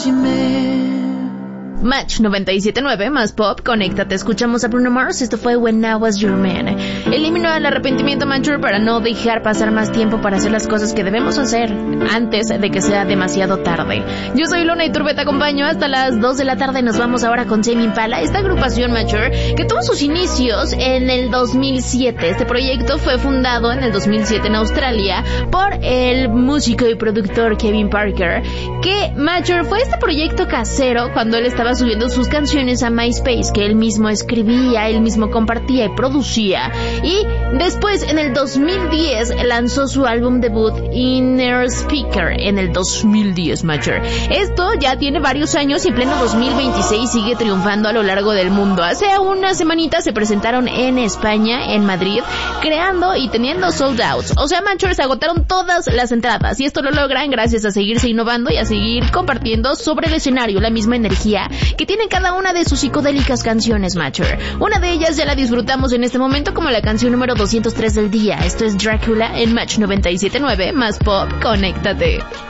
Match 97.9 más pop, conéctate, escuchamos a Bruno Mars, esto fue When I Was Your Man. Elimina el arrepentimiento, Mature, para no dejar pasar más tiempo para hacer las cosas que debemos hacer antes de que sea demasiado tarde. Yo soy Luna y Turbe, te acompaño hasta las 2 de la tarde, nos vamos ahora con Tame Impala, esta agrupación, Mature, que tuvo sus inicios en el 2007. Este proyecto fue fundado en el 2007 en Australia por el músico y productor Kevin Parker, que, Mature, fue este proyecto casero cuando él estaba subiendo sus canciones a MySpace, que él mismo escribía, él mismo compartía y producía, y después en el 2010 lanzó su álbum debut Inner Speaker en el 2010, Mature. Esto ya tiene varios años y en pleno 2026 sigue triunfando a lo largo del mundo. Hace unas semanitas se presentaron en España, en Madrid, creando y teniendo sold outs. O sea, Mature, se agotaron todas las entradas y esto lo logran gracias a seguirse innovando y a seguir compartiendo sobre el escenario la misma energía que tienen cada una de sus psicodélicas canciones, Mature. Una de ellas ya la disfrutamos en este momento como la canción número 203 del día. Esto es Drácula en Match 97.9 más pop, conéctate.